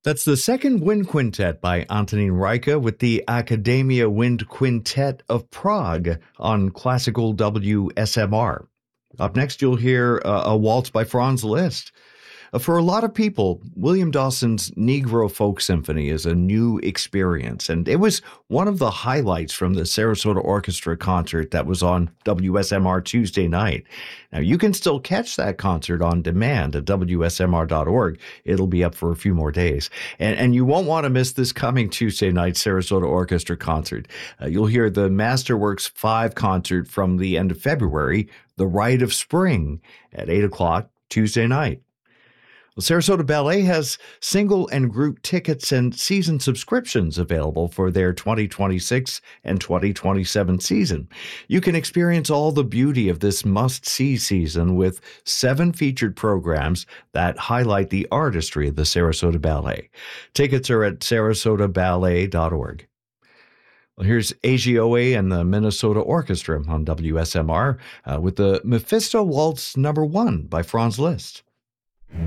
That's the second wind quintet by Antonín Rajka with the Academia Wind Quintet of Prague on classical WSMR. Up next, you'll hear a waltz by Franz Liszt. For a lot of people, William Dawson's Negro Folk Symphony is a new experience, and it was one of the highlights from the Sarasota Orchestra concert that was on WSMR Tuesday night. Now, you can still catch that concert on demand at WSMR.org. It'll be up for a few more days. And you won't want to miss this coming Tuesday night Sarasota Orchestra concert. You'll hear the Masterworks 5 concert from the end of February, The Rite of Spring, at 8 o'clock Tuesday night. Well, Sarasota Ballet has single and group tickets and season subscriptions available for their 2026 and 2027 season. You can experience all the beauty of this must-see season with 7 featured programs that highlight the artistry of the Sarasota Ballet. Tickets are at sarasotaballet.org. Well, here's AGOA and the Minnesota Orchestra on WSMR with the Mephisto Waltz No. 1 by Franz Liszt.